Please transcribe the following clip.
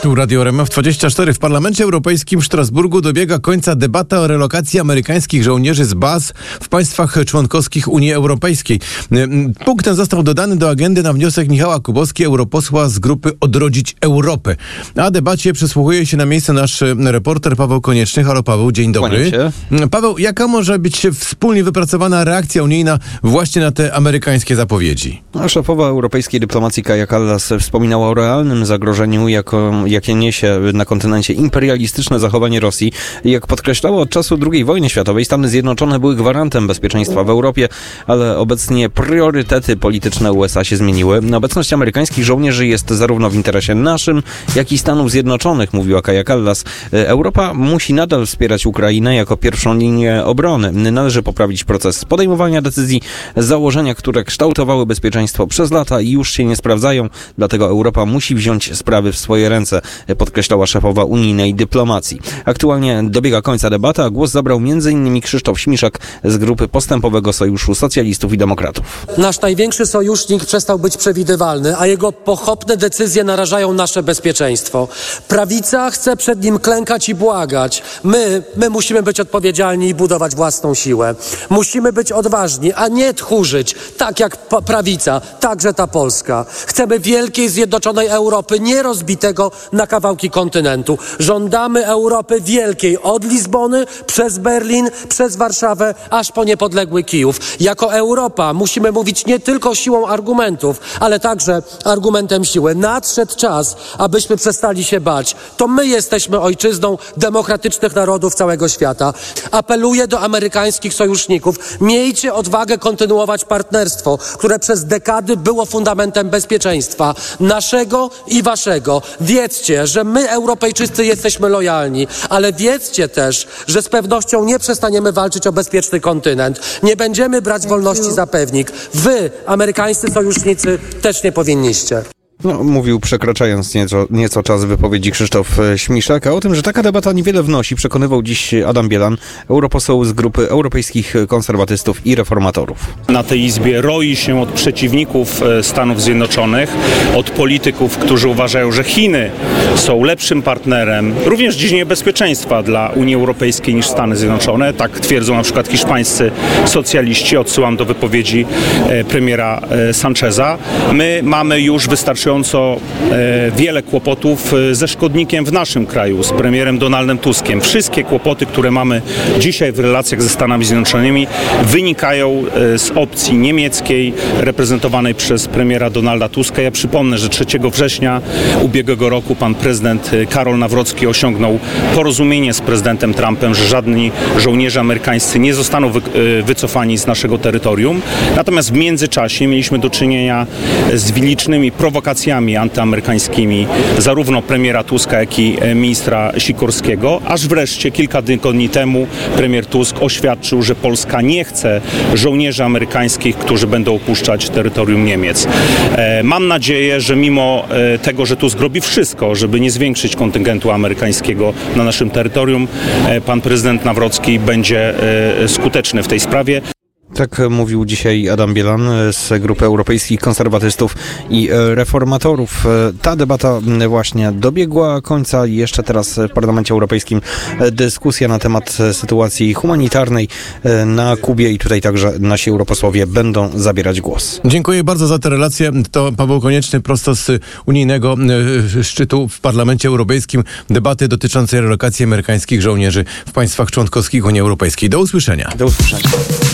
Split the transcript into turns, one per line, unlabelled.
Tu Radio RMF24. W Parlamencie Europejskim w Strasburgu dobiega końca debata o relokacji amerykańskich żołnierzy z baz w państwach członkowskich Unii Europejskiej. Punkt ten został dodany do agendy na wniosek Michała Kubowski, europosła z grupy Odrodzić Europę. A debacie przysłuchuje się na miejsce nasz reporter Paweł Konieczny. Halo Paweł, dzień dobry. Paweł, jaka może być wspólnie wypracowana reakcja unijna właśnie na te amerykańskie zapowiedzi?
Szefowa europejskiej dyplomacji Kaja Kallas wspominała o realnym zagrożeniu, jakie niesie na kontynencie imperialistyczne zachowanie Rosji. Jak podkreślała, od czasu II wojny światowej Stany Zjednoczone były gwarantem bezpieczeństwa w Europie, ale obecnie priorytety polityczne USA się zmieniły. Obecność amerykańskich żołnierzy jest zarówno w interesie naszym, jak i Stanów Zjednoczonych, mówiła Kaja Kallas. Europa musi nadal wspierać Ukrainę jako pierwszą linię obrony. Należy poprawić proces podejmowania decyzji, założenia, które kształtowały bezpieczeństwo przez lata i już się nie sprawdzają, dlatego Europa musi wziąć sprawy w swoje ręce, podkreślała szefowa unijnej dyplomacji. Aktualnie dobiega końca debata, a głos zabrał m.in. Krzysztof Śmiszek z grupy Postępowego Sojuszu Socjalistów i Demokratów.
Nasz największy sojusznik przestał być przewidywalny, a jego pochopne decyzje narażają nasze bezpieczeństwo. Prawica chce przed nim klękać i błagać. My musimy być odpowiedzialni i budować własną siłę. Musimy być odważni, a nie tchórzyć, tak jak prawica, także ta Polska. Chcemy wielkiej, zjednoczonej Europy, nie rozbitego na kawałki kontynentu. Żądamy Europy wielkiej, od Lizbony, przez Berlin, przez Warszawę, aż po niepodległy Kijów. Jako Europa musimy mówić nie tylko siłą argumentów, ale także argumentem siły. Nadszedł czas, abyśmy przestali się bać. To my jesteśmy ojczyzną demokratycznych narodów całego świata. Apeluję do amerykańskich sojuszników. Miejcie odwagę kontynuować partnerstwo, które przez dekady było fundamentem bezpieczeństwa naszego i waszego. Wiedzcie, że my, Europejczycy, jesteśmy lojalni, ale wiedzcie też, że z pewnością nie przestaniemy walczyć o bezpieczny kontynent. Nie będziemy brać wolności za pewnik. Wy, amerykańscy sojusznicy, też nie powinniście.
Mówił, przekraczając nieco czas wypowiedzi, Krzysztof Śmiszek. A o tym, że taka debata niewiele wnosi, przekonywał dziś Adam Bielan, europoseł z grupy Europejskich Konserwatystów i Reformatorów.
Na tej izbie roi się od przeciwników Stanów Zjednoczonych, od polityków, którzy uważają, że Chiny są lepszym partnerem, również w dziedzinie bezpieczeństwa dla Unii Europejskiej niż Stany Zjednoczone. Tak twierdzą na przykład hiszpańscy socjaliści. Odsyłam do wypowiedzi premiera Sancheza. My mamy już wystarczająco wiele kłopotów ze szkodnikiem w naszym kraju, z premierem Donaldem Tuskiem. Wszystkie kłopoty, które mamy dzisiaj w relacjach ze Stanami Zjednoczonymi, wynikają z opcji niemieckiej reprezentowanej przez premiera Donalda Tuska. Ja przypomnę, że 3 września ubiegłego roku pan prezydent Karol Nawrocki osiągnął porozumienie z prezydentem Trumpem, że żadni żołnierze amerykańscy nie zostaną wycofani z naszego terytorium. Natomiast w międzyczasie mieliśmy do czynienia z licznymi prowokacjami antyamerykańskimi zarówno premiera Tuska, jak i ministra Sikorskiego, aż wreszcie kilka tygodni temu premier Tusk oświadczył, że Polska nie chce żołnierzy amerykańskich, którzy będą opuszczać terytorium Niemiec. Mam nadzieję, że mimo tego, że Tusk robi wszystko, żeby nie zwiększyć kontyngentu amerykańskiego na naszym terytorium, pan prezydent Nawrocki będzie skuteczny w tej sprawie.
Tak mówił dzisiaj Adam Bielan z grupy Europejskich Konserwatystów i Reformatorów. Ta debata właśnie dobiegła końca i jeszcze teraz w Parlamencie Europejskim dyskusja na temat sytuacji humanitarnej na Kubie i tutaj także nasi europosłowie będą zabierać głos.
Dziękuję bardzo za tę relację. To Paweł Konieczny prosto z unijnego szczytu w Parlamencie Europejskim, debaty dotyczącej relokacji amerykańskich żołnierzy w państwach członkowskich Unii Europejskiej. Do usłyszenia.
Do usłyszenia.